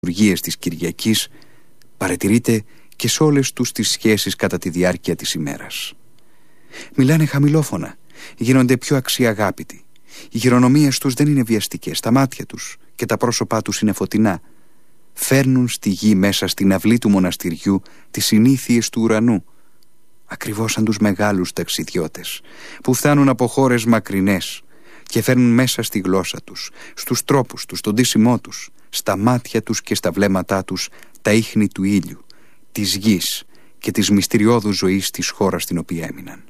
λειτουργίες της Κυριακής παρατηρείται και σε όλες τους τις σχέσεις κατά τη διάρκεια της ημέρας. Μιλάνε χαμηλόφωνα, γίνονται πιο αξιαγάπητοι. Οι χειρονομίες τους δεν είναι βιαστικές, τα μάτια τους και τα πρόσωπά τους είναι φωτεινά. Φέρνουν στη γη μέσα στην αυλή του μοναστηριού τις συνήθειες του ουρανού, ακριβώς σαν τους μεγάλους ταξιδιώτες που φτάνουν από χώρες μακρινές και φέρνουν μέσα στη γλώσσα τους, στους τρόπους τους, στον ντύσιμό τους, στα μάτια τους και στα βλέμματά τους τα ίχνη του ήλιου, της γης και της μυστηριώδους ζωής της χώρας στην οποία έμειναν.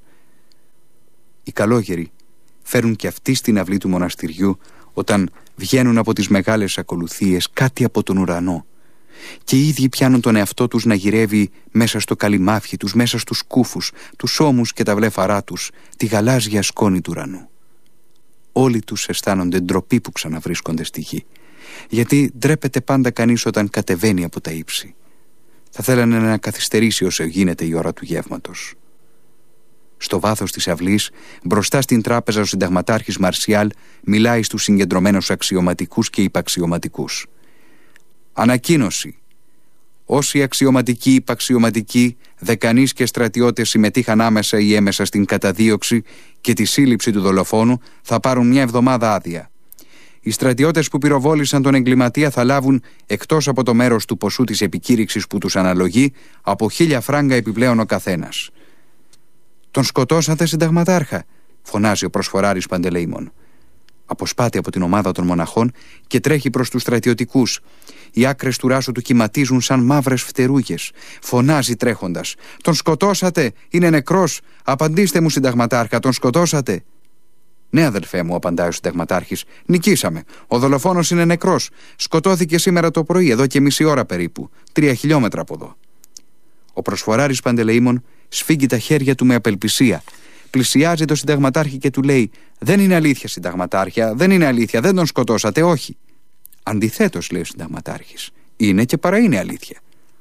Οι καλόγεροι φέρουν και αυτοί στην αυλή του μοναστηριού όταν βγαίνουν από τις μεγάλες ακολουθίες κάτι από τον ουρανό και οι ίδιοι πιάνουν τον εαυτό τους να γυρεύει μέσα στο καλυμάφι τους, μέσα στους κούφους, τους ώμους και τα βλέφαρά τους, τη γαλάζια σκόνη του ουρανού. Όλοι τους αισθάνονται ντροπή που ξαναβρίσκονται στη γη, γιατί ντρέπεται πάντα κανείς όταν κατεβαίνει από τα ύψη. Θα θέλανε να καθυστερήσει όσο γίνεται η ώρα του γεύματος. Στο βάθος της αυλής, μπροστά στην τράπεζα, ο συνταγματάρχης Μαρσιάλ μιλάει στους συγκεντρωμένους αξιωματικούς και υπαξιωματικούς. Ανακοίνωση. Όσοι αξιωματικοί, υπαξιωματικοί, δεκανείς και στρατιώτες συμμετείχαν άμεσα ή έμεσα στην καταδίωξη και τη σύλληψη του δολοφόνου θα πάρουν μια εβδομάδα άδεια. Οι στρατιώτες που πυροβόλησαν τον εγκληματία θα λάβουν, εκτός από το μέρος του ποσού της επικήρυξης που τους αναλογεί, από 1.000 φράγκα επιπλέον ο καθένας. «Τον σκοτώσατε, συνταγματάρχα», φωνάζει ο προσφοράρης Παντελεήμων. Αποσπάται από την ομάδα των μοναχών και τρέχει προς τους στρατιωτικούς. Οι άκρες του ράσου του κυματίζουν σαν μαύρες φτερούγες. Φωνάζει τρέχοντας: «Τον σκοτώσατε, είναι νεκρός. Απαντήστε μου, συνταγματάρχα, τον σκοτώσατε?» «Ναι, αδελφέ μου», απαντάει ο συνταγματάρχης, «νικήσαμε. Ο δολοφόνος είναι νεκρός. Σκοτώθηκε σήμερα το πρωί, εδώ και μισή ώρα περίπου, 3 χιλιόμετρα από εδώ». Ο προσφοράρης Παντελεήμων σφίγγει τα χέρια του με απελπισία. Πλησιάζει το συνταγματάρχη και του λέει: «Δεν είναι αλήθεια, συνταγματάρχια, δεν είναι αλήθεια, δεν τον σκοτώσατε, όχι». «Αντιθέτως», λέει ο συνταγματάρχης, «είναι και παρά είναι αλήθεια».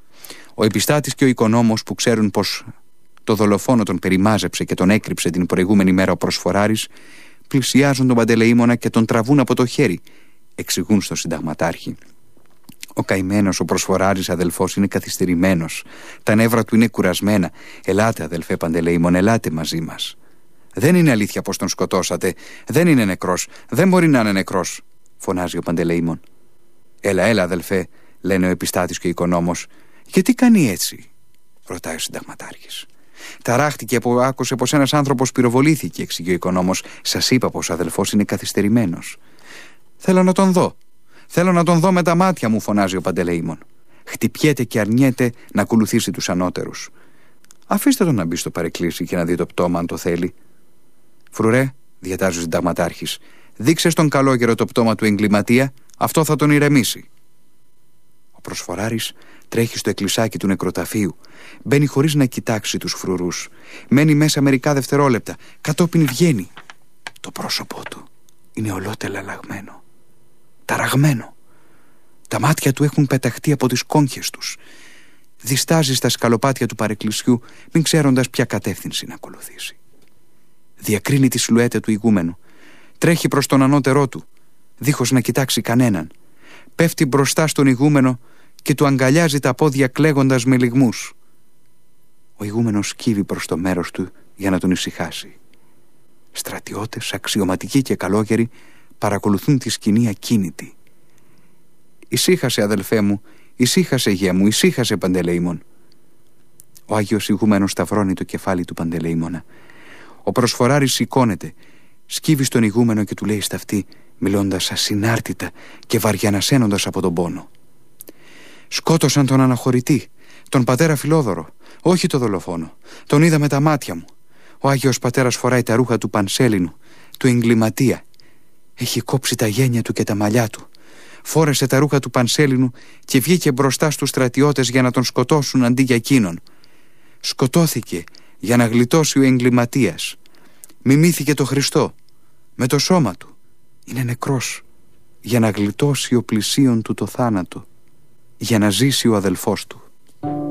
Ο επιστάτης και ο οικονόμος που ξέρουν πως το δολοφόνο τον περιμάζεψε και τον έκρυψε την προηγούμενη μέρα ο προσφοράρης, πλησιάζουν τον Παντελεήμονα και τον τραβούν από το χέρι. Εξηγούν στον συνταγματάρχη: «Ο καημένος, ο προσφοράρης αδελφός, είναι καθυστερημένος. Τα νεύρα του είναι κουρασμένα. Ελάτε, αδελφέ Παντελεήμον, ελάτε μαζί μας». «Δεν είναι αλήθεια πως τον σκοτώσατε. Δεν είναι νεκρός. Δεν μπορεί να είναι νεκρός», φωνάζει ο Παντελεήμον. «Έλα, έλα, αδελφέ», λένε ο επιστάτης και ο οικονόμος. «Γιατί κάνει έτσι?» ρωτάει ο συνταγματάρχης. «Ταράχτηκε που άκουσε πως ένας άνθρωπος πυροβολήθηκε», εξηγεί ο οικονόμος. «Σας είπα πως ο αδελφός είναι καθυστερημένος». «Θέλω να τον δω. Θέλω να τον δω με τα μάτια μου», φωνάζει ο Παντελεήμον. Χτυπιέται και αρνιέται να ακολουθήσει τους ανώτερους. «Αφήστε τον να μπει στο παρεκκλήσι και να δει το πτώμα αν το θέλει». «Φρουρέ», διατάζει ο συνταγματάρχης, «δείξε στον καλόγερο το πτώμα του εγκληματία, αυτό θα τον ηρεμήσει». Ο προσφοράρης τρέχει στο εκκλησάκι του νεκροταφείου. Μπαίνει χωρίς να κοιτάξει τους φρουρούς. Μένει μέσα μερικά δευτερόλεπτα. Κατόπιν βγαίνει. Το πρόσωπό του είναι ολότελα αλλαγμένο. Ταραγμένο. Τα μάτια του έχουν πεταχτεί από τις κόγχες τους. Διστάζει στα σκαλοπάτια του παρεκκλησιού, μην ξέροντας ποια κατεύθυνση να ακολουθήσει. Διακρίνει τη σιλουέτα του ηγούμενου. Τρέχει προς τον ανώτερό του, δίχως να κοιτάξει κανέναν. Πέφτει μπροστά στον ηγούμενο και του αγκαλιάζει τα πόδια κλαίγοντας με λυγμούς. Ο ηγούμενος σκύβει προς το μέρος του για να τον ησυχάσει. Στρατιώτες, αξιωματικοί και καλόγεροι παρακολουθούν τη σκηνή ακίνητοι. «Ησύχασε, αδελφέ μου, ησύχασε, γέ μου, ησύχασε, Παντελεήμον». Ο Άγιος ηγούμενος σταυρώνει το κεφάλι του Παντελεήμονα. Ο προσφοράρης σηκώνεται, σκύβει στον ηγούμενο και του λέει στα αυτή, μιλώντας ασυνάρτητα και βαριανασένοντας από τον πόνο: «Σκότωσαν τον αναχωρητή, τον πατέρα Φιλόδωρο, όχι το δολοφόνο. Τον είδα με τα μάτια μου. Ο Άγιος Πατέρας φοράει τα ρούχα του Πανσέλινου, του εγκληματία. Έχει κόψει τα γένια του και τα μαλλιά του. Φόρεσε τα ρούχα του Πανσέλινου και βγήκε μπροστά στους στρατιώτες για να τον σκοτώσουν αντί για εκείνον. Σκοτώθηκε για να γλιτώσει ο εγκληματίας. Μιμήθηκε το Χριστό με το σώμα του. Είναι νεκρός για να γλιτώσει ο πλησίον του το θάνατο, για να ζήσει ο αδελφός του».